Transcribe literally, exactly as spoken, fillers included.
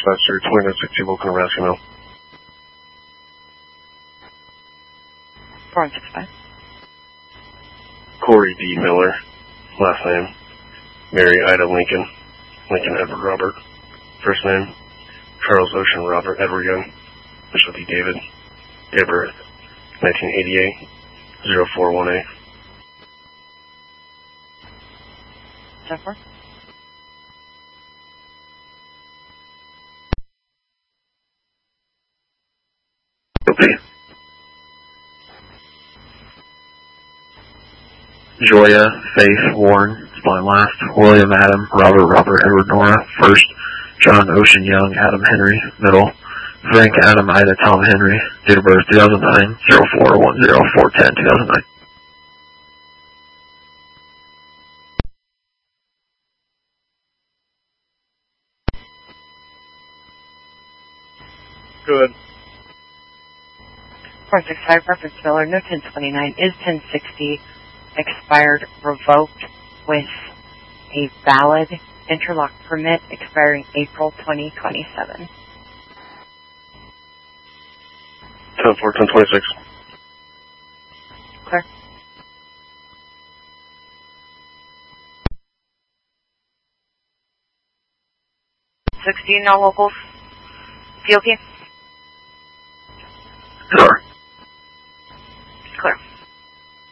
Dispatcher twenty-nine sixty Vulcan, Nebraska, now. four one six five. Corey D. Miller, last name. Mary Ida Lincoln, Lincoln Edward Robert. First name, Charles Ocean Robert Edward Young, Michelle D. David. Date of birth, nineteen eighty-eight, oh four one eight. ten four. Okay. Joya Faith Warren, spelling last. William Adam Robert Robert Edward Nora, first. John Ocean Young Adam Henry, middle. Frank Adam Ida Tom Henry, date of birth two thousand nine, oh four one oh four ten two thousand nine. Good. four six five, reference Miller, no ten twenty-nine, is ten sixty, expired, revoked, with a valid interlock permit expiring April twenty twenty-seven. ten four, ten twenty-six. Clear. sixteen, no locals. Feel okay?